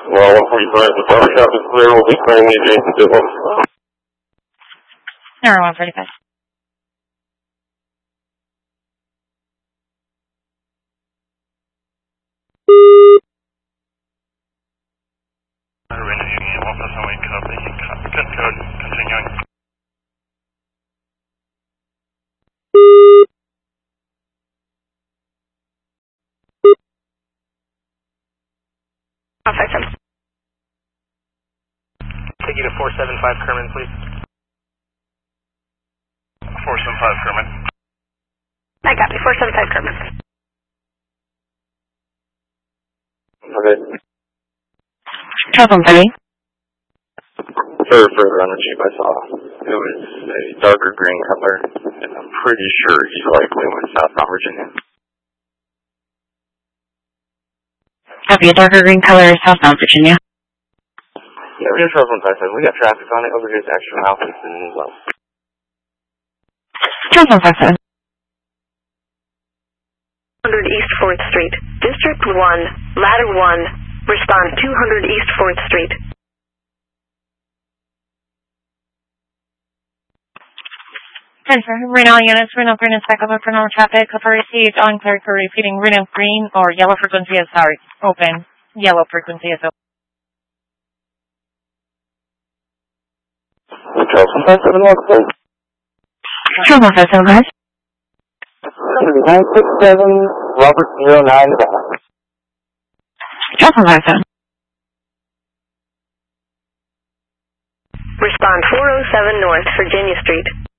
Well, 145, the barbershop is clear. We'll be clearing the adjacent building. Number 145. Continuing. Take you to 475 Kerman, please. 475 Kerman. I got you. 475 Kerman. Okay. Trouble 30. Further on the Jeep I saw, it was a darker green color, and I'm pretty sure he likely went southbound Virginia. Copy, a darker green color, southbound Virginia. Yeah, we're just from Texas. We got traffic on it over here. It's extra houses and well. Trouble 57. 200 East 4th Street. District 1, Ladder 1. Respond 200 East 4th Street. Reno units, Reno green is back over for normal traffic. Copper received on clear for repeating Reno green or yellow frequency is open. Yellow frequency is open. Trouble 57, Trouble 57, guys. 967, Robert 09. Trouble 57. Respond 407 North Virginia Street.